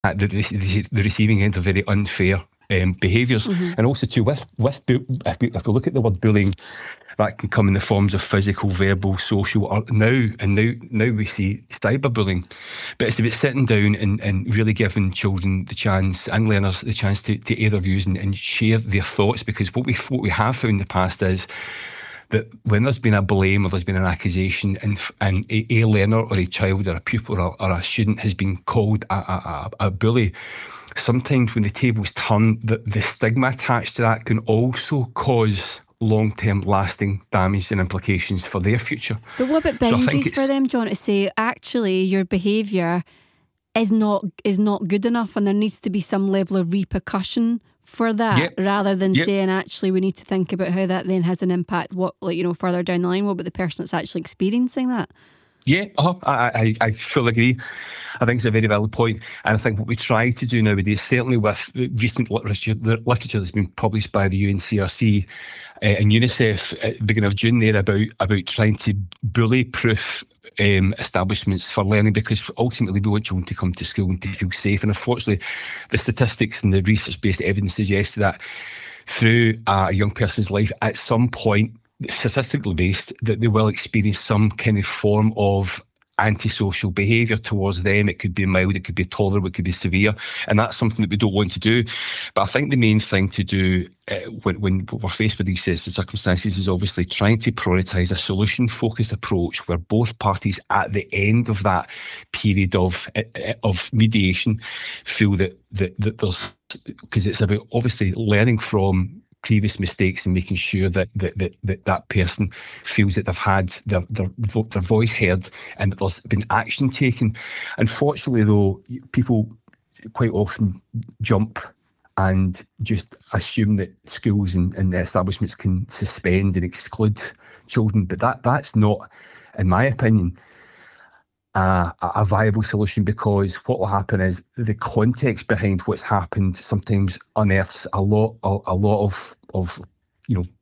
at the receiving end of very unfair behaviours. And also too, if we look at the word bullying, that can come in the forms of physical, verbal, social, or now we see cyberbullying. But it's about sitting down and really giving children the chance, and learners the chance to air their views and share their thoughts, because what we have found in the past is that when there's been a blame or there's been an accusation, and a learner or a child or a pupil or a student has been called a bully, sometimes when the tables turn, the stigma attached to that can also cause long-term lasting damage and implications for their future. But what about boundaries for them, John, to say, actually, your behaviour is not good enough and there needs to be some level of repercussion for that, rather than saying, actually, we need to think about how that then has an impact, further down the line, what about the person that's actually experiencing that? Yeah, I fully agree. I think it's a very valid point. And I think what we try to do nowadays, certainly with recent literature that's been published by the UNCRC and UNICEF at the beginning of June there about trying to bully-proof establishments for learning, because ultimately we want children to come to school and to feel safe. And unfortunately, the statistics and the research-based evidence suggests that through a young person's life, at some point, statistically based, that they will experience some kind of form of antisocial behaviour towards them. It could be mild, it could be tolerable, it could be severe, and that's something that we don't want to do. But I think the main thing to do when we're faced with these sets of circumstances is obviously trying to prioritise a solution-focused approach where both parties at the end of that period of mediation feel that there's, because it's about obviously learning from previous mistakes and making sure that that person feels that they've had their voice heard and that there's been action taken. Unfortunately, though, people quite often jump and just assume that schools and establishments can suspend and exclude children, but that's not, in my opinion, a viable solution, because what will happen is the context behind what's happened sometimes unearths a lot of